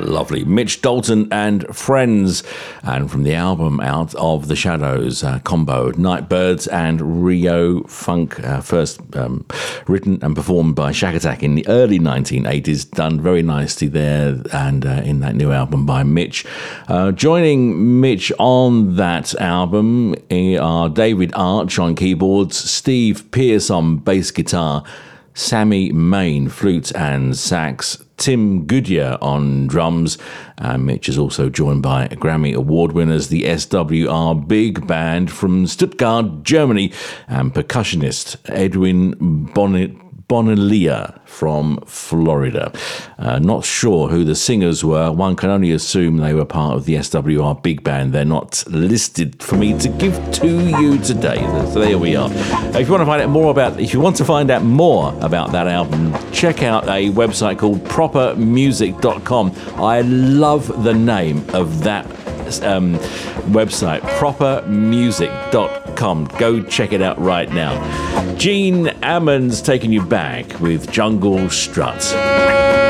Lovely. Mitch Dalton and Friends. And from the album Out of the Shadows, combo, Nightbirds and Rio Funk, first written and performed by Shack Attack in the early 1980s, done very nicely there and in that new album by Mitch. Joining Mitch on that album are David Arch on keyboards, Steve Pearce on bass guitar, Sammy Main, flute and sax, Tim Goodyear on drums. Mitch is also joined by Grammy Award winners, the SWR Big Band from Stuttgart, Germany, and percussionist Edwin Bonilla from Florida. Not sure who the singers were. One can only assume they were part of the SWR Big Band. They're not listed for me to give to you today. So there we are. If you want to find out more about that album, check out a website called propermusic.com. I love the name of that website, propermusic.com. Go check it out right now. Gene Ammons taking you back with Jungle Strut.